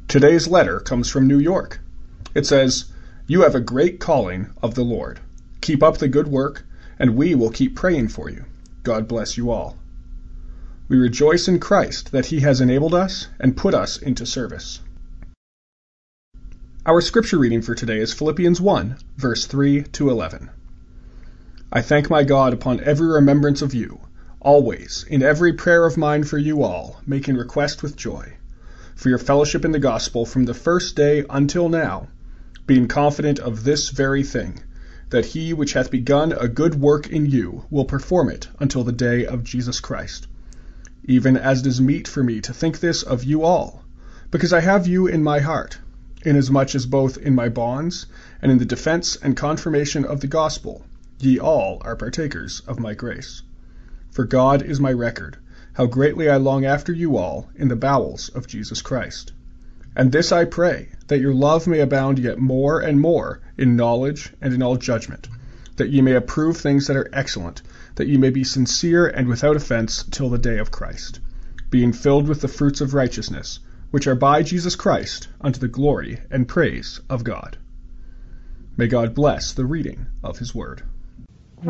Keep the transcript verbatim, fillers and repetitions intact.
Today's letter comes from New York. It says, "You have a great calling of the Lord. Keep up the good work, and we will keep praying for you. God bless you all. We rejoice in Christ that he has enabled us and put us into service." Our scripture reading for today is Philippians one, verse three to eleven. "I thank my God upon every remembrance of you, always, in every prayer of mine for you all, making request with joy, for your fellowship in the gospel from the first day until now, being confident of this very thing, that he which hath begun a good work in you will perform it until the day of Jesus Christ. Even as it is meet for me to think this of you all, because I have you in my heart, inasmuch as both in my bonds and in the defense and confirmation of the gospel, ye all are partakers of my grace. For God is my record, how greatly I long after you all in the bowels of Jesus Christ. And this I pray, that your love may abound yet more and more in knowledge and in all judgment, that ye may approve things that are excellent, that ye may be sincere and without offense till the day of Christ, being filled with the fruits of righteousness, which are by Jesus Christ, unto the glory and praise of God." May God bless the reading of his word.